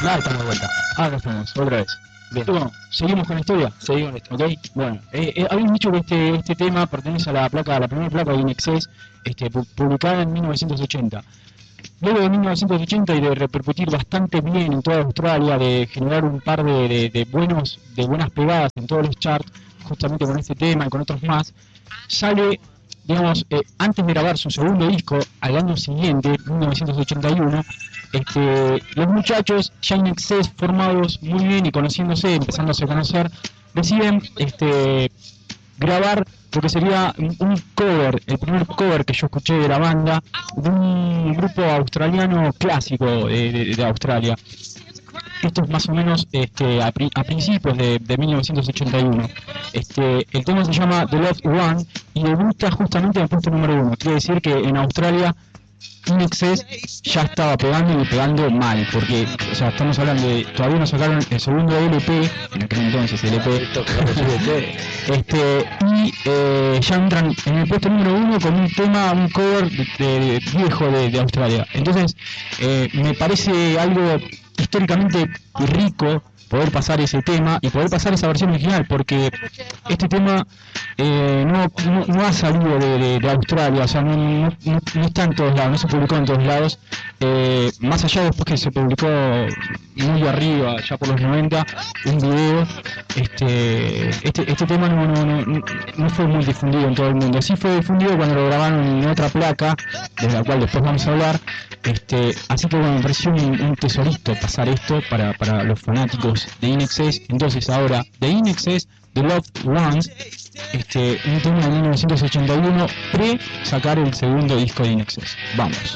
Ya estamos de vuelta. Acá estamos, otra vez. Bien. Bueno, ¿seguimos con la historia? Seguimos con esto. ¿Ok? Bueno, habíamos dicho que este tema pertenece a la primera placa de INXS, publicada en 1980. Luego de 1980 y de repercutir bastante bien en toda Australia, de generar un par de buenas pegadas en todos los charts, justamente con este tema y con otros más, sale, digamos, antes de grabar su segundo disco, al año siguiente, 1981, los muchachos, ya INXS, formados muy bien y conociéndose, empezándose a conocer, deciden grabar lo que sería un cover, el primer cover que yo escuché de la banda, de un grupo australiano clásico de Australia. Esto es más o menos a principios de 1981. El tema se llama The Loved One y debuta justamente en el puesto número 1. Quiere decir que en Australia INXS ya estaba pegando y pegando mal, porque, o sea, estamos hablando de, todavía no sacaron el segundo LP, en aquel entonces LP, ya entran en el puesto número 1 con un tema, un cover viejo de Australia. Entonces, me parece algo históricamente rico poder pasar ese tema y poder pasar esa versión original, porque este tema no ha salido de Australia, o sea, no está en todos lados, no se publicó en todos lados, más allá después que se publicó muy arriba, ya por los 90, un video. Este tema no fue muy difundido en todo el mundo, sí fue difundido cuando lo grabaron en otra placa, de la cual después vamos a hablar. Así que bueno, me pareció un tesorito pasar esto para los fanáticos de INXS. Entonces ahora, de INXS, The Loved Ones, un tema de 1981, pre sacar el segundo disco de INXS. Vamos.